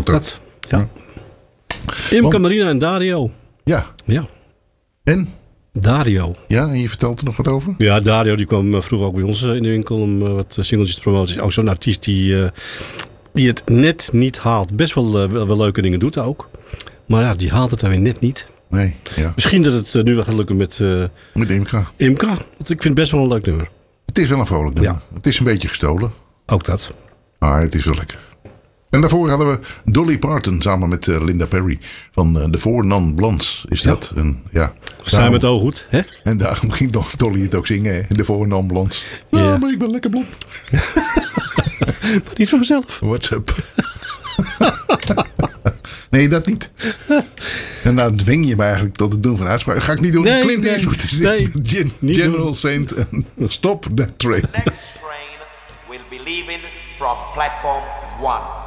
Ook dat. Ja. Imca, Marina en Dario. Ja. En? Dario. Ja, en je vertelt er nog wat over? Ja, Dario die kwam vroeger ook bij ons in de winkel om wat singeltjes te promoten. Ook zo'n artiest die het net niet haalt. Best wel leuke dingen doet ook. Maar ja, die haalt het dan weer net niet. Nee, ja. Misschien dat het nu wel gaat lukken met Imca. Want ik vind het best wel een leuk nummer. Het is wel een vrolijk nummer. Ja. Het is een beetje gestolen. Ook dat. Maar het is wel lekker. En daarvoor hadden we Dolly Parton samen met Linda Perry. Van de Four Non Blondes is dat. En, ja, Samen met oog goed, hè? En daarom ging Dolly het ook zingen. Hè? De Four Non Blondes. Ja, maar ik ben lekker blond. Maar niet van mezelf. What's up? Nee, dat niet. En nou dwing je me eigenlijk tot het doen van uitspraak. Dat ga ik niet doen. Nee, Clint Eastwood is General doen. Saint. Stop that train. The next train will be leaving from platform 1.